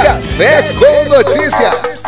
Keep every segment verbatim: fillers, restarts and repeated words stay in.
Café com Notícias.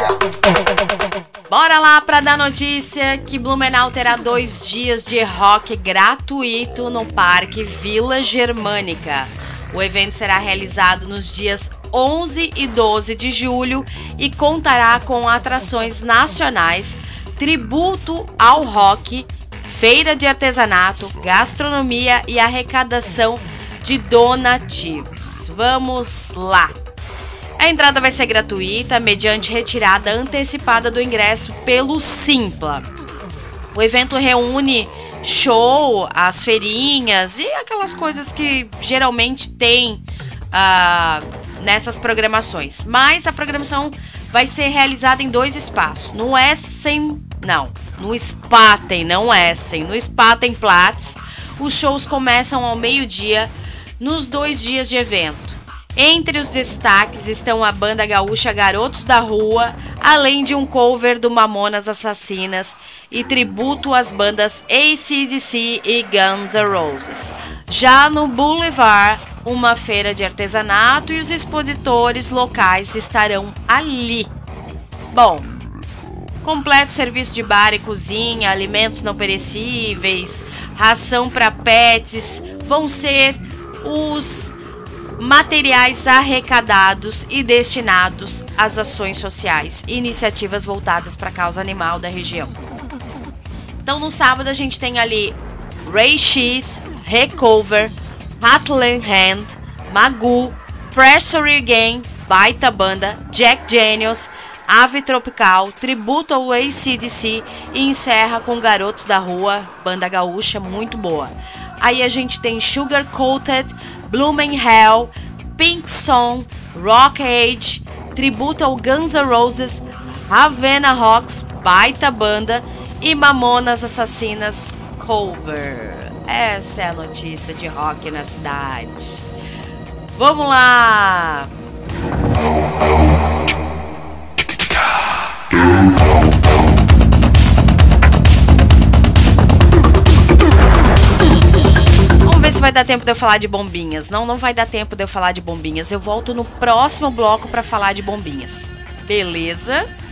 Bora lá para dar notícia que Blumenau terá dois dias de rock gratuito no Parque Vila Germânica. O evento será realizado nos dias onze e doze de julho e contará com atrações nacionais, tributo ao rock, feira de artesanato, gastronomia e arrecadação de donativos. Vamos lá! A entrada vai ser gratuita, mediante retirada antecipada do ingresso pelo Simpla. O evento reúne show, as feirinhas e aquelas coisas que geralmente tem uh, nessas programações. Mas a programação vai ser realizada em dois espaços. No Essen, não, no Spaten, não Essen, no Spatenplatz. Os shows começam ao meio-dia nos dois dias de evento. Entre os destaques estão a banda gaúcha Garotos da Rua, além de um cover do Mamonas Assassinas e tributo às bandas A C D C e Guns N' Roses. Já no Boulevard, uma feira de artesanato e os expositores locais estarão ali. Bom, completo serviço de bar e cozinha, alimentos não perecíveis, ração para pets, vão ser os materiais arrecadados e destinados às ações sociais e iniciativas voltadas para a causa animal da região. Então no sábado a gente tem ali Ray X, Recover, Heartland Hand, Magu, Pressure Game, baita banda, Jack Daniels, Ave Tropical, tributo ao A C D C e encerra com Garotos da Rua, banda gaúcha muito boa. Aí a gente tem Sugar Coated, Bloomin' Hell, Pink Song, Rock Age, tributo ao Guns N' Roses, Ravenna Rocks, baita banda e Mamonas Assassinas cover. Essa é a notícia de rock na cidade. Vamos lá! Se vai dar tempo de eu falar de bombinhas. Não, não vai dar tempo de eu falar de bombinhas. Eu volto no próximo bloco para falar de bombinhas. Beleza?